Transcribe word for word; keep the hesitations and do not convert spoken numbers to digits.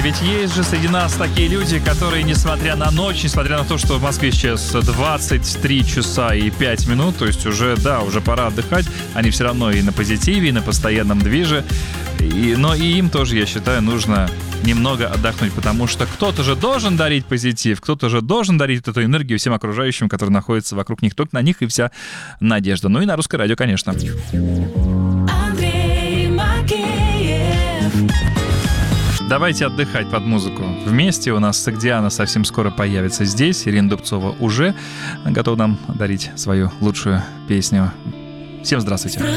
ведь есть же среди нас такие люди, которые, несмотря на ночь, несмотря на то, что в Москве сейчас двадцать три часа и пять минут, то есть уже, да, уже пора отдыхать, они все равно и на позитиве, и на постоянном движе, и, но и им тоже, я считаю, нужно немного отдохнуть, потому что кто-то же должен дарить позитив, кто-то же должен дарить эту энергию всем окружающим, которые находятся вокруг них, только на них и вся надежда. Ну и на Русское радио, конечно. Давайте отдыхать под музыку вместе. У нас Согдиана совсем скоро появится здесь. Ирина Дубцова уже готова нам дарить свою лучшую песню. Всем здравствуйте.